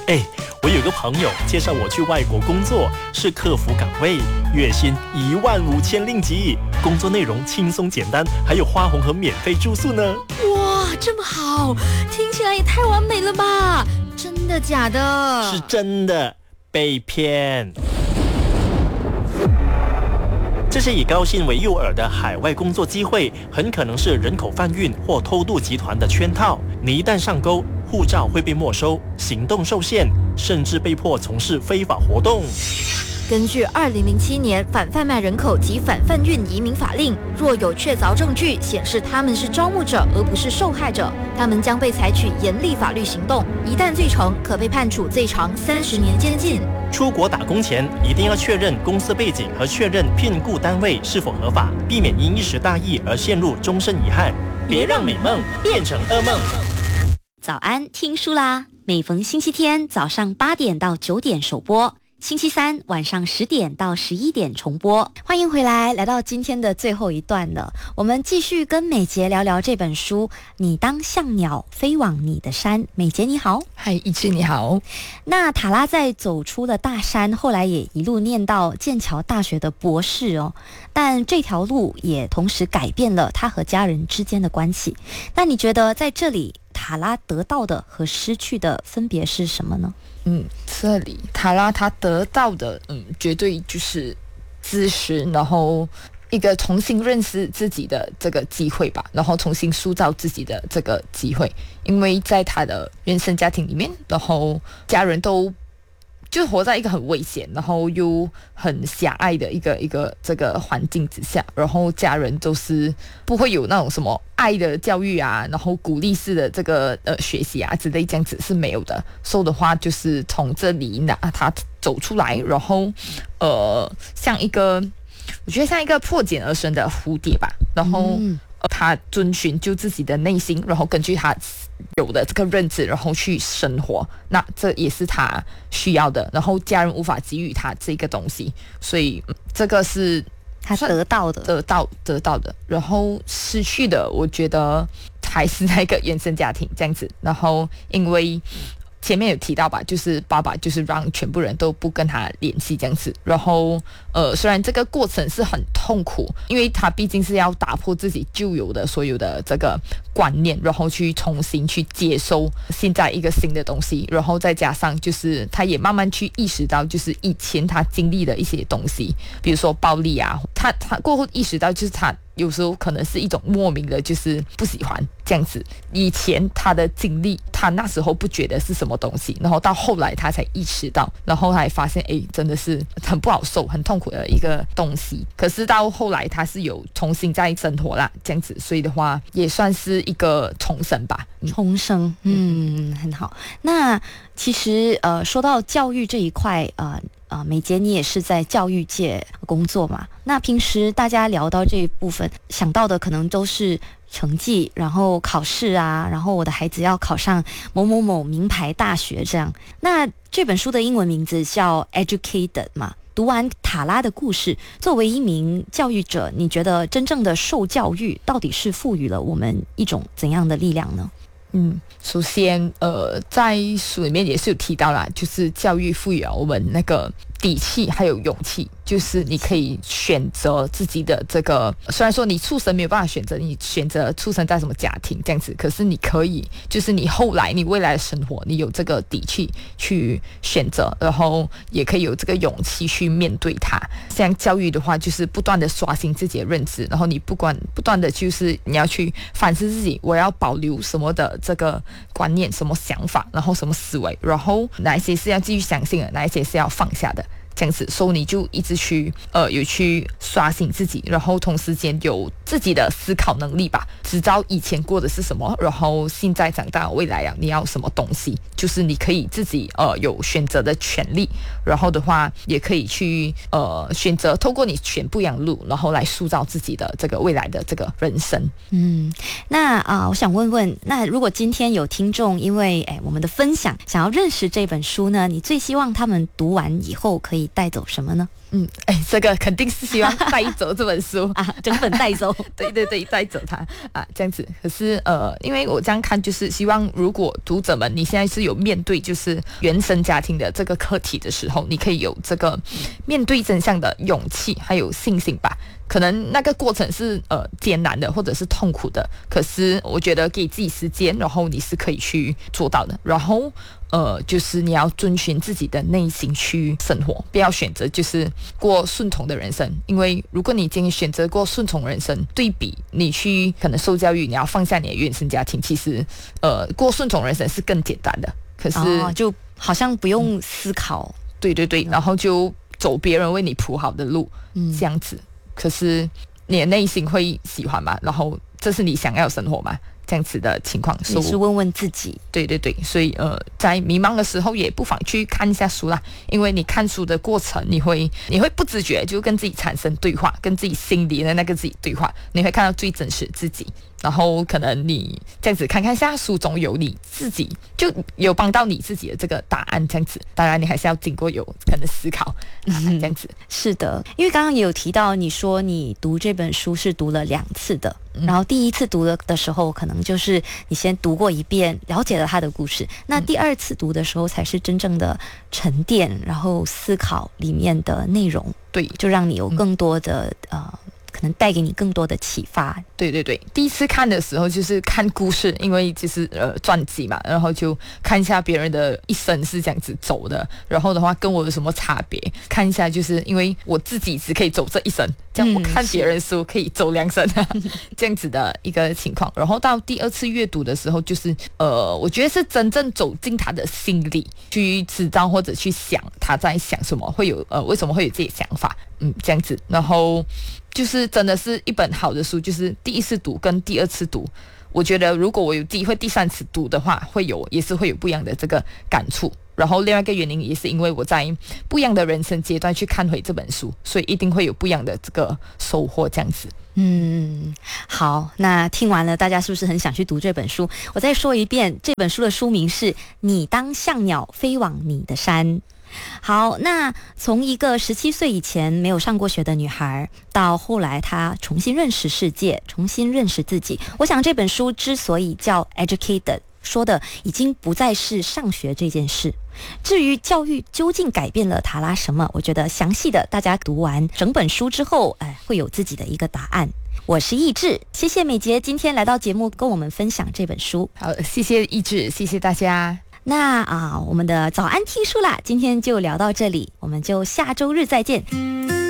哎，我有个朋友介绍我去外国工作，是客服岗位，月薪15000令吉，工作内容轻松简单，还有花红和免费住宿呢。 哇，这么好，听起来也太完美了吧？真的假的？ 是真的，被骗。这些以高薪为诱饵的海外工作机会，很可能是人口贩运或偷渡集团的圈套。你一旦上钩，护照会被没收，行动受限，甚至被迫从事非法活动。 根据2007年反贩卖人口及反贩运移民法令，若有确凿证据显示他们是招募者而不是受害者，他们将被采取严厉法律行动，一旦罪成，可被判处最长30年监禁。 出国打工前，一定要确认公司背景和确认聘雇单位是否合法，避免因一时大意而陷入终身遗憾。别让美梦变成噩梦。 早安，听书啦！每逢星期天早上8点到9点首播，星期三晚上10点到11点重播。 欢迎回来，来到今天的最后一段了。我们继续跟美杰聊聊这本书《你当像鸟飞往你的山》。美杰你好。 嗨，一志你好。 那塔拉在走出了大山，后来也一路念到剑桥大学的博士哦。但这条路也同时改变了他和家人之间的关系。那你觉得在这里塔拉得到的和失去的分别是什么呢？ 这里塔拉他得到的，绝对就是知识，然后一个重新认识自己的这个机会吧，然后重新塑造自己的这个机会。因为在他的原生家庭里面，然后家人都就活在一个很危险，然后又很狭隘的一个这个环境之下，然后家人都是不会有那种什么爱的教育啊，然后鼓励式的这个学习啊之类，这样子是没有的。所以的话，就是从这里他走出来，然后像一个，我觉得像一个破茧而生的蝴蝶吧，然后他遵循就自己的内心，然后根据他有的这个认知，然后去生活，那这也是他需要的，然后家人无法给予他这个东西，所以这个是他得到的。 然后失去的，我觉得还是那个原生家庭这样子。然后因为前面有提到吧，就是爸爸就是让全部人都不跟他联系这样子。然后虽然这个过程是很痛苦，因为他毕竟是要打破自己旧有的所有的这个观念，然后去重新去接收现在一个新的东西，然后再加上就是他也慢慢去意识到，就是以前他经历的一些东西，比如说暴力啊，他过后意识到就是他有时候可能是一种莫名的就是不喜欢这样子。以前他的经历，他那时候不觉得是什么东西，然后到后来他才意识到，然后他也发现真的是很不好受，很痛苦的一个东西。可是到后来他是有重新再生活啦这样子，所以的话也算是一个重生吧。 重生，很好。那其实说到教育这一块，美杰你也是在教育界工作嘛？那平时大家聊到这一部分，想到的可能都是成绩，然后考试啊，然后我的孩子要考上某某某名牌大学这样。那这本书的英文名字叫 Educated 嘛？读完塔拉的故事，作为一名教育者，你觉得真正的受教育到底是赋予了我们一种怎样的力量呢？ 首先在书里面也是有提到啦，就是教育赋予了我们那个底气还有勇气，就是你可以选择自己的这个，虽然说你出生没有办法选择，你选择出生在什么家庭这样子，可是你可以，就是你后来你未来的生活，你有这个底气去选择，然后也可以有这个勇气去面对它。像教育的话，就是不断的刷新自己的认知，然后你不断的就是你要去反思自己，我要保留什么的这个观念，什么想法，然后什么思维，然后哪一些是要继续相信的，哪一些是要放下的。这样子，所以你就一直去有去刷新自己，然后同时间有自己的思考能力吧，知道以前过的是什么，然后现在长大未来啊你要什么东西，就是你可以自己有选择的权利，然后的话也可以去选择透过你选不一样的路，然后来塑造自己的这个未来的这个人生。 那我想问问，那如果今天有听众因为我们的分享想要认识这本书呢，你最希望他们读完以后可以带走什么呢？ 这个肯定是希望带走这本书啊，整本带走。 对对对，带走它啊，这样子。可是因为我这样看，就是希望如果读者们你现在是有面对就是原生家庭的这个课题的时候，你可以有这个面对真相的勇气还有信心吧。可能那个过程是艰难的或者是痛苦的，可是我觉得给自己时间，然后你是可以去做到的。然后就是你要遵循自己的内心去生活，不要选择就是过顺从的人生。因为如果你今天选择过顺从人生，对比你去可能受教育，你要放下你的原生家庭，其实过顺从人生是更简单的。可是就好像不用思考。 对对对，然后就走别人为你铺好的路，这样子。可是你的内心会喜欢吗？然后这是你想要的生活吗？这样子的情况， 也是问问自己。 对对对，所以在迷茫的时候也不妨去看一下书啦，因为你看书的过程，你会不自觉就跟自己产生对话，跟自己心里的那个自己对话，你会看到最真实自己。然后可能你这样子看看下书中有你自己，就有帮到你自己的这个答案，这样子。当然你还是要经过有可能思考这样子。 是的，因为刚刚也有提到，你说你读这本书是读了2次的，然后第一次读的时候可能就是你先读过一遍，了解了他的故事，那第2次读的时候才是真正的沉淀，然后思考里面的内容。 对， 就让你有更多的可能带给你更多的启发。 对对对，第一次看的时候就是看故事，因为就是传记嘛，然后就看一下别人的一生是这样子走的，然后的话跟我有什么差别，看一下就是因为我自己只可以走这一生，这样我看别人书可以走2生这样子的一个情况。然后到第2次阅读的时候，就是我觉得是真正走进他的心里，去知道或者去想他在想什么，会有为什么会有这些想法，这样子。然后就是真的是一本好的书，就是第1次读跟第2次读，我觉得如果我有机会第3次读的话，也是会有不一样的这个感触。然后另外一个原因也是因为我在不一样的人生阶段去看回这本书，所以一定会有不一样的这个收获，这样子。 好，那听完了，大家是不是很想去读这本书？我再说一遍，这本书的书名是《你当像鸟飞往你的山》。好，那从一个17岁以前没有上过学的女孩，到后来她重新认识世界，重新认识自己。我想这本书之所以叫 Educated， 说的已经不再是上学这件事。至于教育究竟改变了塔拉什么，我觉得详细的大家读完整本书之后，会有自己的一个答案。我是易志，谢谢美杰今天来到节目跟我们分享这本书。 好，谢谢易志，谢谢大家。 那我们的早安听书啦，今天就聊到这里，我们就下周日再见。